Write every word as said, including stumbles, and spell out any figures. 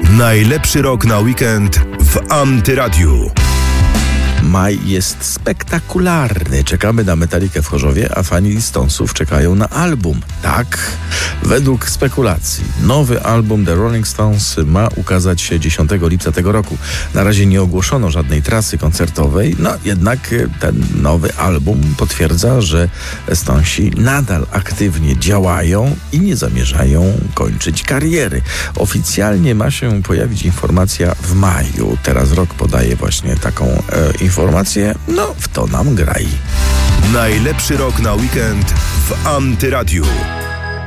Najlepszy rok na weekend w Antyradiu. Maj jest spektakularny. Czekamy na Metallicę w Chorzowie, a fani Stonesów czekają na album. Tak, według spekulacji, nowy album The Rolling Stones ma ukazać się dziesiątego lipca tego roku. Na razie nie ogłoszono żadnej trasy koncertowej, no jednak ten nowy album potwierdza, że Stonesi nadal aktywnie działają i nie zamierzają kończyć kariery. Oficjalnie ma się pojawić informacja w maju. Teraz rok podaje właśnie taką e, informację. No, w to nam graj. Najlepszy rok na weekend w Antyradiu.